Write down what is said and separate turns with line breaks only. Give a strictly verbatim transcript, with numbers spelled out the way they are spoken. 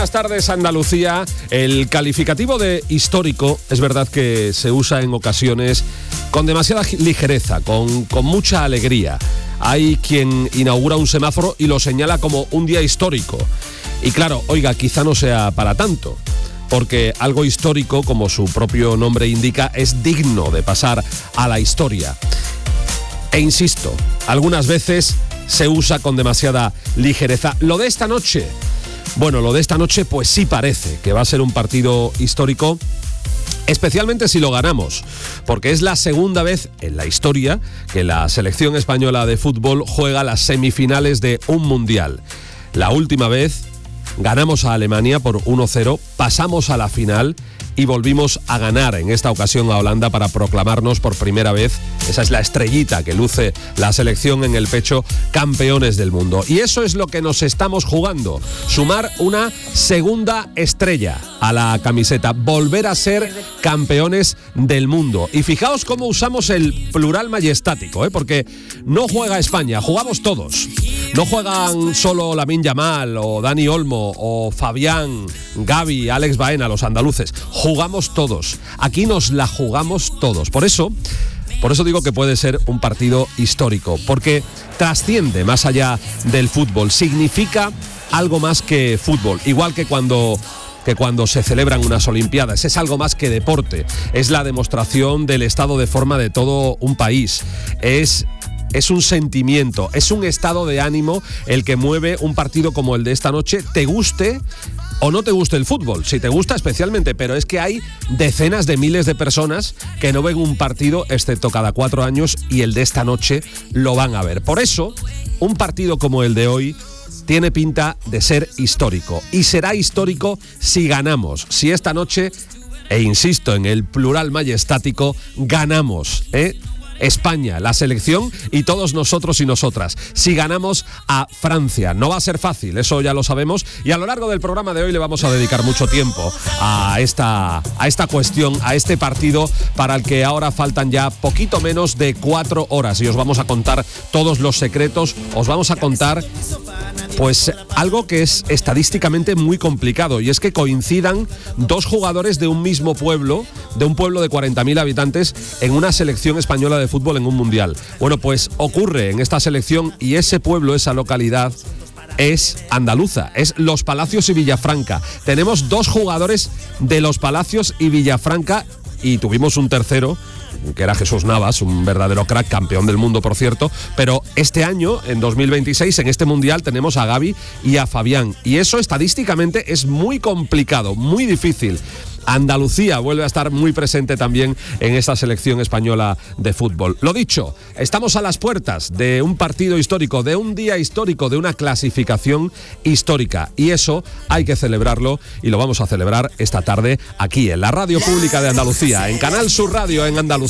Buenas tardes, Andalucía. El calificativo de histórico es verdad que se usa en ocasiones con demasiada ligereza, con, con mucha alegría. Hay quien inaugura un semáforo y lo señala como un día histórico. Y claro, oiga, quizá no sea para tanto, porque algo histórico, como su propio nombre indica, es digno de pasar a la historia. E insisto, algunas veces se usa con demasiada ligereza. Lo de esta noche... Bueno, lo de esta noche pues sí parece que va a ser un partido histórico, especialmente si lo ganamos, porque es la segunda vez en la historia que la selección española de fútbol juega las semifinales de un mundial. La última vez ganamos a Alemania por uno cero, pasamos a la final y volvimos a ganar en esta ocasión a Holanda para proclamarnos por primera vez, esa es la estrellita que luce la selección en el pecho, campeones del mundo. Y eso es lo que nos estamos jugando, sumar una segunda estrella a la camiseta, volver a ser campeones del mundo. Y fijaos cómo usamos el plural majestático, ¿eh? Porque no juega España, jugamos todos. No juegan solo Lamine Yamal o Dani Olmo o Fabián, Gavi, Alex Baena, los andaluces. Jugamos todos. Aquí nos la jugamos todos. Por eso, por eso digo que puede ser un partido histórico, porque trasciende más allá del fútbol. Significa algo más que fútbol. Igual que cuando... que cuando se celebran unas Olimpiadas, es algo más que deporte, es la demostración del estado de forma de todo un país, es, es un sentimiento, es un estado de ánimo el que mueve un partido como el de esta noche, te guste o no te guste el fútbol, si te gusta especialmente, pero es que hay decenas de miles de personas que no ven un partido excepto cada cuatro años y el de esta noche lo van a ver. Por eso, un partido como el de hoy tiene pinta de ser histórico, y será histórico si ganamos, si esta noche, e insisto en el plural majestático, ganamos, ¿eh? España, la selección y todos nosotros y nosotras. Si ganamos a Francia, no va a ser fácil, eso ya lo sabemos, y a lo largo del programa de hoy le vamos a dedicar mucho tiempo a esta, a esta cuestión, a este partido para el que ahora faltan ya poquito menos de cuatro horas y os vamos a contar todos los secretos, os vamos a contar pues algo que es estadísticamente muy complicado, y es que coincidan dos jugadores de un mismo pueblo, de un pueblo de cuarenta mil habitantes, en una selección española de fútbol en un mundial. Bueno, pues ocurre en esta selección, y ese pueblo, esa localidad, es andaluza, es Los Palacios y Villafranca. Tenemos dos jugadores de Los Palacios y Villafranca, y tuvimos un tercero, que era Jesús Navas, un verdadero crack, campeón del mundo, por cierto, pero este año, en dos mil veintiséis, en este mundial, tenemos a Gavi y a Fabián, y eso estadísticamente es muy complicado, muy difícil. Andalucía vuelve a estar muy presente también en esta selección española de fútbol. Lo dicho, estamos a las puertas de un partido histórico, de un día histórico, de una clasificación histórica, y eso hay que celebrarlo, y lo vamos a celebrar esta tarde aquí en la Radio Pública de Andalucía, en Canal Sur Radio en Andalucía.